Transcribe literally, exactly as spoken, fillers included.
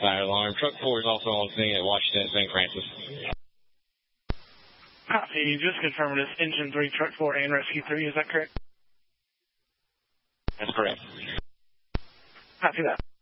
fire alarm. Truck four is also on scene at Washington Saint Francis. Copy. You just confirmed this engine three, truck four, and rescue three. Is that correct? That's correct. Copy that.